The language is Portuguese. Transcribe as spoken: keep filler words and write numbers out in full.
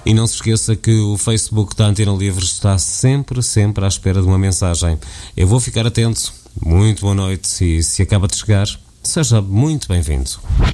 E não se esqueça que o Facebook da Antena Livre está sempre, sempre à espera de uma mensagem. Eu vou ficar atento. Muito boa noite e se acaba de chegar, seja muito bem-vindo.